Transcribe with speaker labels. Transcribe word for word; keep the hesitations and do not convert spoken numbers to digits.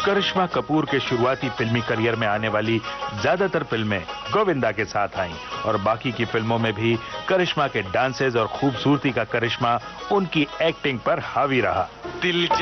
Speaker 1: करिश्मा कपूर के शुरुआती फिल्मी करियर में आने वाली ज्यादातर फिल्में गोविंदा के साथ आईं और बाकी की फिल्मों में भी करिश्मा के डांसेस और खूबसूरती का करिश्मा उनकी एक्टिंग पर हावी रहा।
Speaker 2: दिल